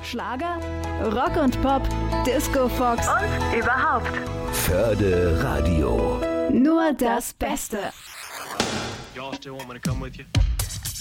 Schlager, Rock und Pop, Disco Fox und überhaupt. Förde Radio. Nur das Beste. Y'all still want me to come with you?